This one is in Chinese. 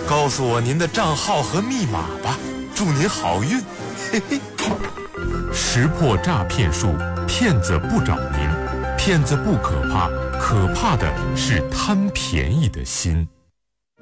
告诉我您的账号和密码吧，祝您好运。嘿嘿。 识破诈骗术，骗子不找您，骗子不可怕，可怕的是贪便宜的心。